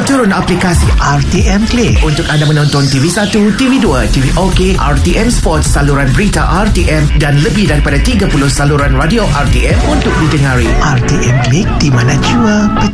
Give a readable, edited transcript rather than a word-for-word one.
turun aplikasi RTM Play untuk anda menonton TV1, TV2, TV OK, RTM Sports, saluran berita RTM dan lebih daripada 30 saluran radio RTM untuk didengari. RTM Play, di mana jua